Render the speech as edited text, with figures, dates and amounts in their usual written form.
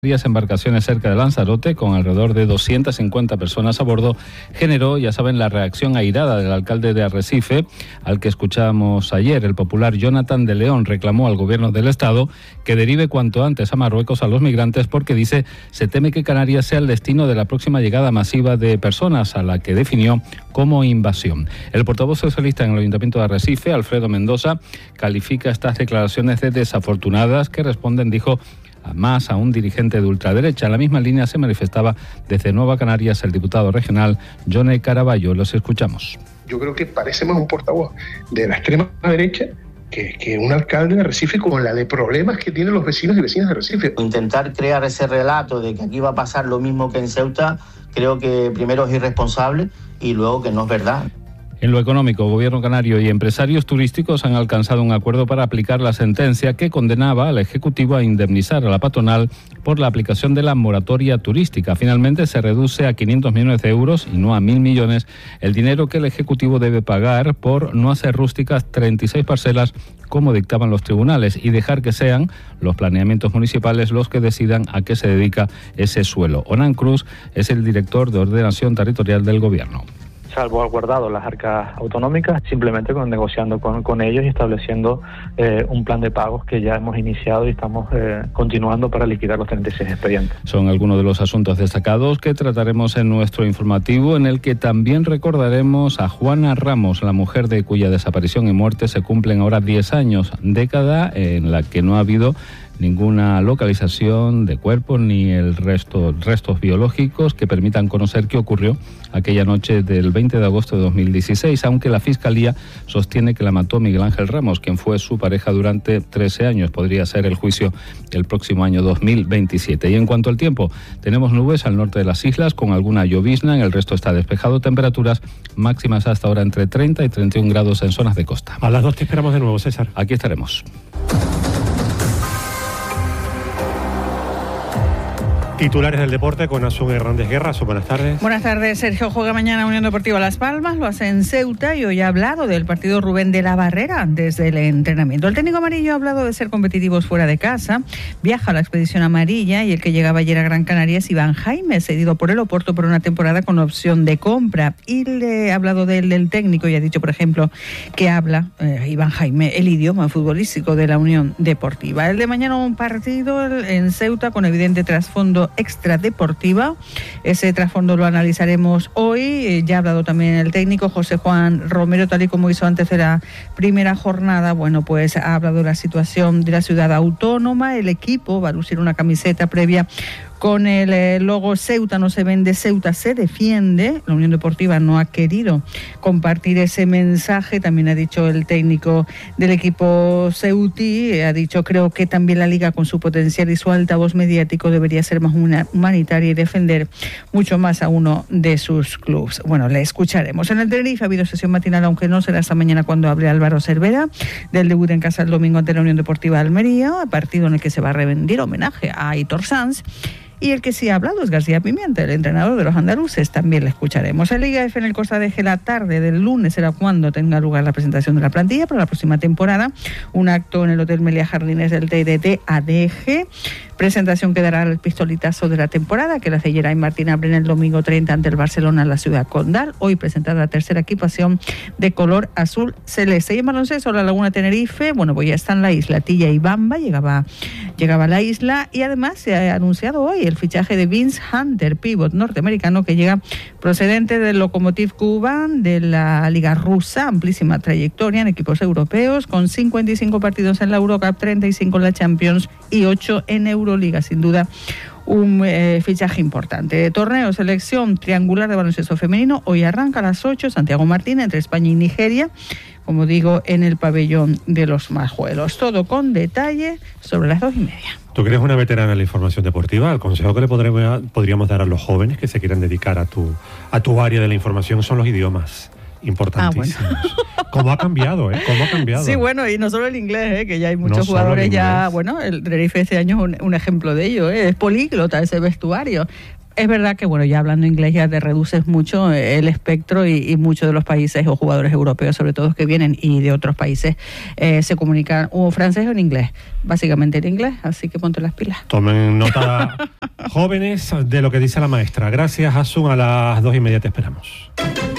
Varias embarcaciones cerca de Lanzarote, con alrededor de 250 personas a bordo, generó, ya saben, la reacción airada del alcalde de Arrecife, al que escuchamos ayer. El popular Jonathan de León reclamó al gobierno del estado que derive cuanto antes a Marruecos a los migrantes, porque, dice, se teme que Canarias sea el destino de la próxima llegada masiva de personas, a la que definió como invasión. El portavoz socialista en el Ayuntamiento de Arrecife, Alfredo Mendoza, califica estas declaraciones de desafortunadas que responden, dijo, más a un dirigente de ultraderecha. En la misma línea se manifestaba desde Nueva Canarias el diputado regional Johnny Caraballo. Los escuchamos. Yo creo que parece más un portavoz de la extrema derecha que un alcalde de Arrecife con la de problemas que tienen los vecinos y vecinas de Arrecife. Intentar crear ese relato de que aquí va a pasar lo mismo que en Ceuta, creo que primero es irresponsable y luego que no es verdad. En lo económico, Gobierno canario y empresarios turísticos han alcanzado un acuerdo para aplicar la sentencia que condenaba al Ejecutivo a indemnizar a la patronal por la aplicación de la moratoria turística. Finalmente se reduce a 500 millones de euros y no a 1.000 millones el dinero que el Ejecutivo debe pagar por no hacer rústicas 36 parcelas como dictaban los tribunales y dejar que sean los planeamientos municipales los que decidan a qué se dedica ese suelo. Onan Cruz es el director de Ordenación Territorial del Gobierno. Salvaguardado las arcas autonómicas, simplemente negociando con ellos y estableciendo un plan de pagos que ya hemos iniciado y estamos continuando para liquidar los 36 expedientes. Son algunos de los asuntos destacados que trataremos en nuestro informativo, en el que también recordaremos a Juana Ramos, la mujer de cuya desaparición y muerte se cumplen ahora 10 años, década en la que no ha habido ninguna localización de cuerpos ni restos biológicos que permitan conocer qué ocurrió aquella noche del 20 de agosto de 2016, aunque la Fiscalía sostiene que la mató Miguel Ángel Ramos, quien fue su pareja durante 13 años. Podría ser el juicio el próximo año 2027. Y en cuanto al tiempo, tenemos nubes al norte de las islas con alguna llovizna, en el resto está despejado, temperaturas máximas hasta ahora entre 30 y 31 grados en zonas de costa. A las 2 te esperamos de nuevo, César. Aquí estaremos. Titulares del deporte con Asun Hernández Guerra. Buenas tardes. Buenas tardes. Sergio juega mañana Unión Deportiva Las Palmas, lo hace en Ceuta y hoy ha hablado del partido Rubén de la Barrera desde el entrenamiento. El técnico amarillo ha hablado de ser competitivos fuera de casa, viaja a la expedición amarilla y el que llegaba ayer a Gran Canaria es Iván Jaime, cedido por el Oporto por una temporada con opción de compra. Y le ha hablado del técnico y ha dicho, por ejemplo, que habla Iván Jaime el idioma futbolístico de la Unión Deportiva. El de mañana un partido en Ceuta con evidente trasfondo extradeportiva. Ese trasfondo lo analizaremos hoy. Ya ha hablado también el técnico José Juan Romero, tal y como hizo antes de la primera jornada. Bueno, pues ha hablado de la situación de la ciudad autónoma. El equipo va a lucir una camiseta previa con el logo Ceuta no se vende, Ceuta se defiende. La Unión Deportiva no ha querido compartir ese mensaje. También ha dicho el técnico del equipo ceutí, ha dicho, creo que también la Liga con su potencial y su altavoz mediático debería ser más humanitaria y defender mucho más a uno de sus clubes. Bueno, le escucharemos. En el Tenerife ha habido sesión matinal, aunque no será esta mañana cuando hable Álvaro Cervera, del debut en casa el domingo ante la Unión Deportiva de Almería, partido en el que se va a rendir homenaje a Aitor Sanz. Y el que sí ha hablado es García Pimienta, el entrenador de los andaluces, también le escucharemos. En Liga F en el Costa de G la tarde del lunes será cuando tenga lugar la presentación de la plantilla para la próxima temporada. Un acto en el Hotel Meliá Jardines del TDT ADG. Presentación que dará el pistoletazo de la temporada, que la hace Geray Martín Abril el domingo 30 ante el Barcelona en la ciudad condal. Hoy presentada la tercera equipación de color azul celeste. Y en baloncesto, la Laguna Tenerife, bueno, pues ya está en la isla. Tilla y Bamba llegaba a la isla y además se ha anunciado hoy el fichaje de Vince Hunter, pívot norteamericano que llega procedente del Lokomotiv Kuban de la Liga Rusa, amplísima trayectoria en equipos europeos, con 55 partidos en la Eurocup, 35 en la Champions y 8 en Euroliga, sin duda un fichaje importante. Torneo selección triangular de baloncesto femenino, hoy arranca a las 8, Santiago Martín entre España y Nigeria, como digo, en el pabellón de los Majuelos. Todo con detalle sobre las 2:30. Tú que eres una veterana en la información deportiva, el consejo que le podríamos dar a los jóvenes que se quieran dedicar a tu área de la información son los idiomas. Importantísimos. Bueno. ¿Cómo ha cambiado, ¿Cómo ha cambiado? Sí, bueno, y no solo el inglés, que ya hay muchos jugadores ya, bueno, el Tenerife este año es un ejemplo de ello, Es políglota ese vestuario. Es verdad que, bueno, ya hablando inglés ya te reduces mucho el espectro y muchos de los países o jugadores europeos, sobre todo que vienen y de otros países, se comunican o francés o en inglés, básicamente en inglés, así que ponte las pilas. Tomen nota, jóvenes, de lo que dice la maestra. Gracias, Asun, a las 2:30 te esperamos.